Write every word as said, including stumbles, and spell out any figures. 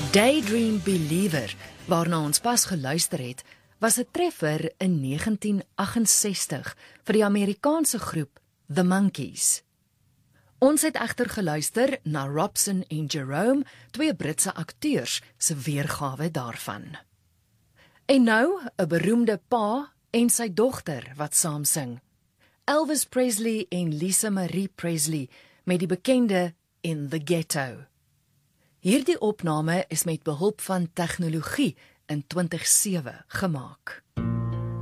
Daydream Believer, waarna ons pas geluister het, was 'n treffer in negentien agt-sestig vir die Amerikaanse groep The Monkees. Ons het egter geluister na Robson en Jerome, twee Britse akteurs, se weergawe daarvan. En nou, 'n beroemde pa en sy dogter wat saam sing. Elvis Presley en Lisa Marie Presley met die bekende In the Ghetto. Hierdie opname is met behulp van tegnologie in twintig sewe gemaak.